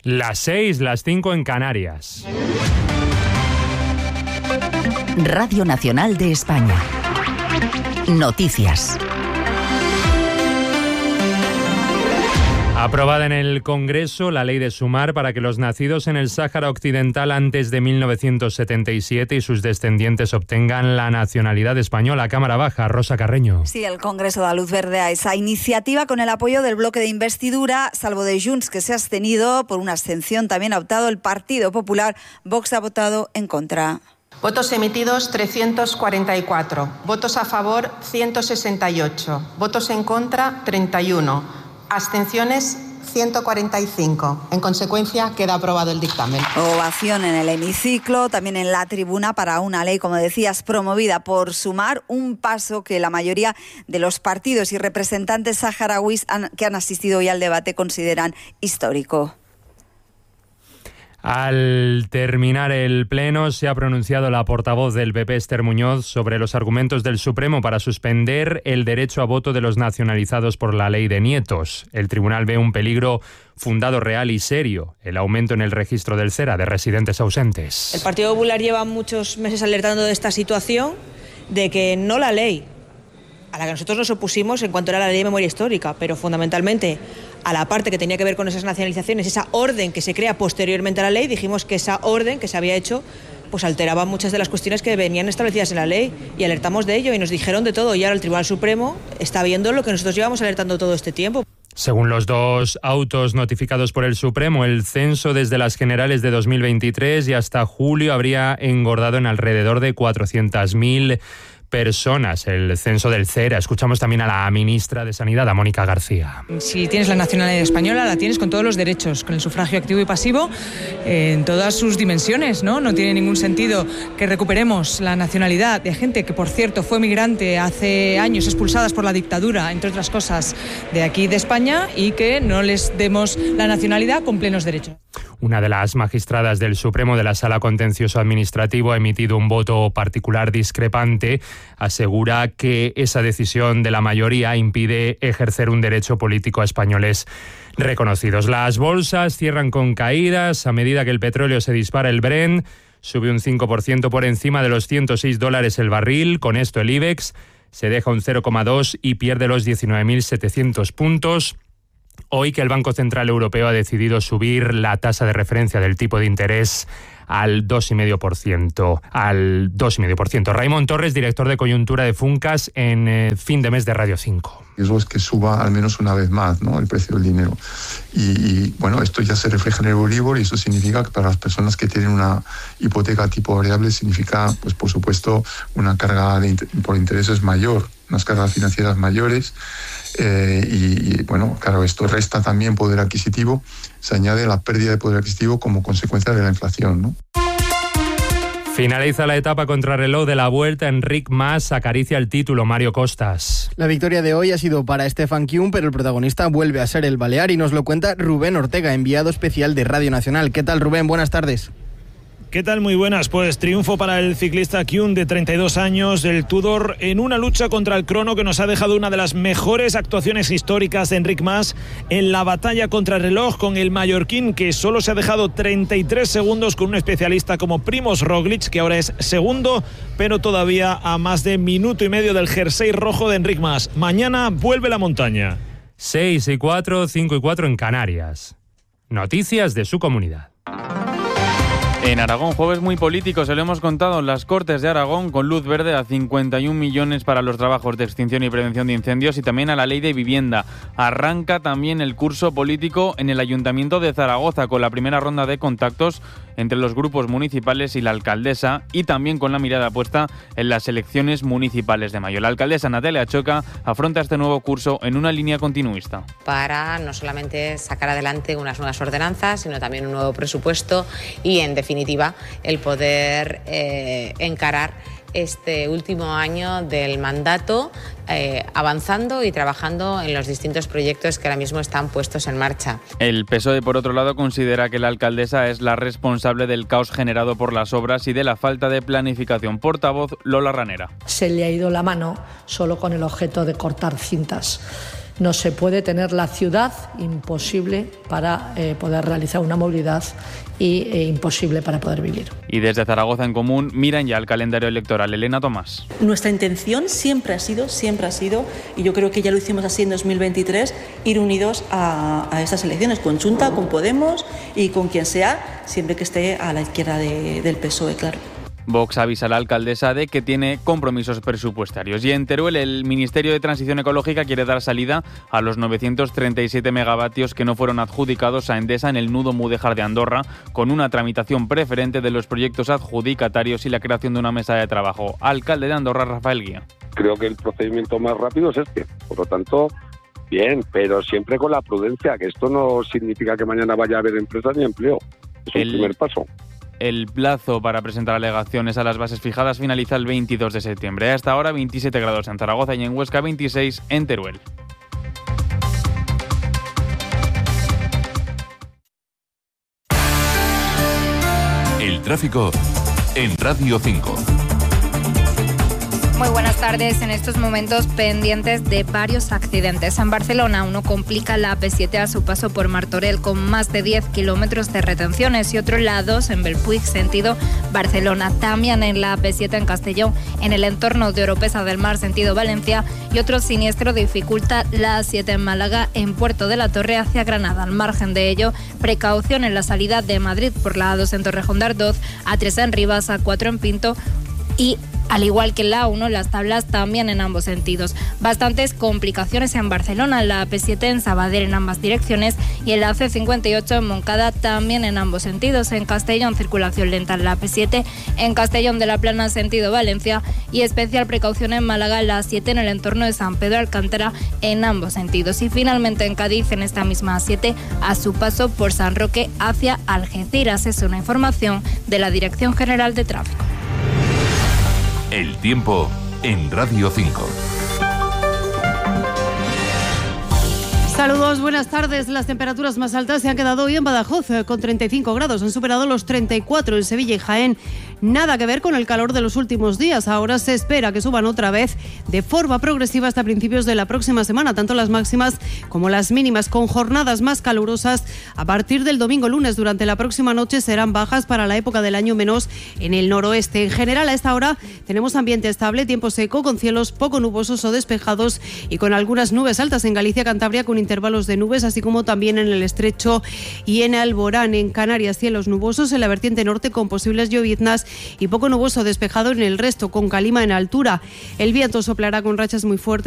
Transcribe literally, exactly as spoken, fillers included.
Las seis, las cinco en Canarias. Radio Nacional de España. Noticias. Aprobada en el Congreso la ley de sumar para que los nacidos en el Sáhara Occidental antes de mil novecientos setenta y siete y sus descendientes obtengan la nacionalidad española. Cámara Baja, Rosa Carreño. Sí, el Congreso da luz verde a esa iniciativa con el apoyo del bloque de investidura, salvo de Junts, que se ha abstenido. Por una abstención también ha optado el Partido Popular. Vox ha votado en contra. Votos emitidos trescientos cuarenta y cuatro, votos a favor ciento sesenta y ocho, votos en contra treinta y uno, abstenciones ciento cuarenta y cinco. En consecuencia, queda aprobado el dictamen. Ovación en el hemiciclo, también en la tribuna para una ley, como decías, promovida por Sumar, un paso que la mayoría de los partidos y representantes saharauis han, que han asistido hoy al debate consideran histórico. Al terminar el pleno se ha pronunciado la portavoz del P P, Esther Muñoz, sobre los argumentos del Supremo para suspender el derecho a voto de los nacionalizados por la ley de nietos. El tribunal ve un peligro fundado, real y serio, el aumento en el registro del CERA de residentes ausentes. El Partido Popular lleva muchos meses alertando de esta situación, de que no la ley a la que nosotros nos opusimos en cuanto era la ley de memoria histórica, pero fundamentalmente a la parte que tenía que ver con esas nacionalizaciones, esa orden que se crea posteriormente a la ley, dijimos que esa orden que se había hecho pues alteraba muchas de las cuestiones que venían establecidas en la ley y alertamos de ello y nos dijeron de todo y ahora el Tribunal Supremo está viendo lo que nosotros llevamos alertando todo este tiempo. Según los dos autos notificados por el Supremo, el censo desde las generales de dos mil veintitrés y hasta julio habría engordado en alrededor de cuatrocientas mil personas, el censo del CERA. Escuchamos también a la ministra de Sanidad, a Mónica García. Si tienes la nacionalidad española, la tienes con todos los derechos, con el sufragio activo y pasivo, eh, en todas sus dimensiones, ¿no? No tiene ningún sentido que recuperemos la nacionalidad de gente que, por cierto, fue migrante hace años, expulsadas por la dictadura, entre otras cosas, de aquí de España, y que no les demos la nacionalidad con plenos derechos. Una de las magistradas del Supremo de la Sala Contencioso Administrativo ha emitido un voto particular discrepante. Asegura que esa decisión de la mayoría impide ejercer un derecho político a españoles reconocidos. Las bolsas cierran con caídas a medida que el petróleo se dispara. El Brent sube un cinco por ciento por encima de los ciento seis dólares el barril. Con esto el IBEX se deja un cero coma dos y pierde los diecinueve mil setecientos puntos. Hoy que el Banco Central Europeo ha decidido subir la tasa de referencia del tipo de interés al dos coma cinco por ciento. Al dos coma cinco por ciento. Raimon Torres, director de coyuntura de Funcas en eh, fin de mes de Radio cinco. Eso es que suba al menos una vez más, ¿no?, el precio del dinero. Y, y bueno, esto ya se refleja en el Euribor y eso significa que para las personas que tienen una hipoteca tipo variable significa, pues por supuesto, una carga de, por intereses mayor, unas cargas financieras mayores. Eh, y, y bueno, claro, esto resta también poder adquisitivo, se añade la pérdida de poder adquisitivo como consecuencia de la inflación, ¿no? Finaliza la etapa contrarreloj de la Vuelta. Enric Mas acaricia el título. Mario Costas. La victoria de hoy ha sido para Stefan Kühn, pero el protagonista vuelve a ser el balear y nos lo cuenta Rubén Ortega, enviado especial de Radio Nacional. ¿Qué tal, Rubén? Buenas tardes. ¿Qué tal? Muy buenas. Pues triunfo para el ciclista Kühn de treinta y dos años, el Tudor, en una lucha contra el crono que nos ha dejado una de las mejores actuaciones históricas de Enric Mas en la batalla contra el reloj con el mallorquín, que solo se ha dejado treinta y tres segundos con un especialista como Primož Roglič, que ahora es segundo, pero todavía a más de minuto y medio del jersey rojo de Enric Mas. Mañana vuelve la montaña. seis y cuatro, cinco y cuatro en Canarias. Noticias de su comunidad. En Aragón, jueves muy político, se lo hemos contado, las Cortes de Aragón con luz verde a cincuenta y un millones para los trabajos de extinción y prevención de incendios y también a la ley de vivienda. Arranca también el curso político en el Ayuntamiento de Zaragoza con la primera ronda de contactos entre los grupos municipales y la alcaldesa y también con la mirada puesta en las elecciones municipales de mayo. La alcaldesa Natalia Choca afronta este nuevo curso en una línea continuista. Para no solamente sacar adelante unas nuevas ordenanzas, sino también un nuevo presupuesto y, en definitiva, el poder eh, encarar este último año del mandato eh, avanzando y trabajando en los distintos proyectos que ahora mismo están puestos en marcha. El P S O E, por otro lado, considera que la alcaldesa es la responsable del caos generado por las obras y de la falta de planificación. Portavoz Lola Ranera. Se le ha ido la mano solo con el objeto de cortar cintas. no se puede tener la ciudad imposible para eh, poder realizar una movilidad y eh, imposible para poder vivir. Y desde Zaragoza en Común miran ya el calendario electoral. Elena Tomás. Nuestra intención siempre ha sido, siempre ha sido, y yo creo que ya lo hicimos así en dos mil veintitrés, ir unidos a, a estas elecciones, con Junta, con Podemos y con quien sea, siempre que esté a la izquierda de, del P S O E, claro. Vox avisa a la alcaldesa de que tiene compromisos presupuestarios. Y en Teruel, el Ministerio de Transición Ecológica quiere dar salida a los novecientos treinta y siete megavatios que no fueron adjudicados a Endesa en el nudo Mudéjar de Andorra, con una tramitación preferente de los proyectos adjudicatarios y la creación de una mesa de trabajo. Alcalde de Andorra, Rafael Guía. Creo que el procedimiento más rápido es este. Por lo tanto, bien, pero siempre con la prudencia, que esto no significa que mañana vaya a haber empresas ni empleo. Es el primer paso. El plazo para presentar alegaciones a las bases fijadas finaliza el veintidós de septiembre. Hasta ahora veintisiete grados en Zaragoza y en Huesca, veintiséis en Teruel. El tráfico en Radio cinco. Muy buenas tardes. En estos momentos pendientes de varios accidentes. En Barcelona, uno complica la A P siete a su paso por Martorell con más de diez kilómetros de retenciones y otro en la A dos en Bellpuig, sentido Barcelona. También en la A P siete en Castellón, en el entorno de Oropesa del Mar, sentido Valencia. Y otro siniestro dificulta la A siete en Málaga, en Puerto de la Torre hacia Granada. Al margen de ello, precaución en la salida de Madrid por la A dos en Torrejón de Ardoz, A tres en Rivas, A cuatro en Pinto y al igual que en la A uno, las tablas también en ambos sentidos. Bastantes complicaciones en Barcelona, en la A P siete en Sabadell en ambas direcciones y en la C cincuenta y ocho en Moncada también en ambos sentidos. En Castellón, circulación lenta en la A P siete, en Castellón de la Plana sentido Valencia y especial precaución en Málaga, en la A siete en el entorno de San Pedro Alcántara en ambos sentidos. Y finalmente en Cádiz, en esta misma A siete, a su paso por San Roque hacia Algeciras. Es una información de la Dirección General de Tráfico. El tiempo en Radio cinco. Saludos, buenas tardes. Las temperaturas más altas se han quedado hoy en Badajoz con treinta y cinco grados. Han superado los treinta y cuatro en Sevilla y Jaén. Nada que ver con el calor de los últimos días. Ahora se espera que suban otra vez de forma progresiva hasta principios de la próxima semana, tanto las máximas como las mínimas, con jornadas más calurosas a partir del domingo lunes. Durante la próxima noche serán bajas para la época del año, menos en el noroeste. En general, a esta hora tenemos ambiente estable, tiempo seco, con cielos poco nubosos o despejados y con algunas nubes altas en Galicia, Cantabria, con intervalos de nubes, así como también en el Estrecho y en Alborán. En Canarias, cielos nubosos en la vertiente norte con posibles lloviznas y poco nuboso despejado en el resto, con calima en altura. El viento soplará con rachas muy fuertes